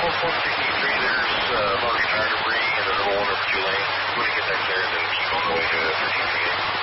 463, there's motor tire debris and there's a hole in number 2 lane. I'm going to get that cleared and keep on the way to 1338.